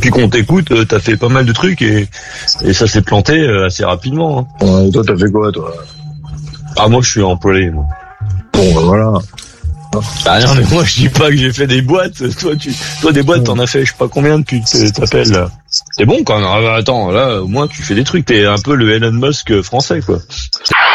Depuis qu'on t'écoute, t'as fait pas mal de trucs et ça s'est planté assez rapidement. Hein. Ouais, toi, t'as fait quoi, toi? Ah, moi, je suis employé, moi. Bon, voilà. Ah non, mais moi, je dis pas que j'ai fait des boîtes. Toi, des boîtes, t'en as fait, je sais pas combien depuis que t'appelles, là. C'est bon, quand même. Attends, là, au moins, tu fais des trucs. T'es un peu le Elon Musk français, quoi.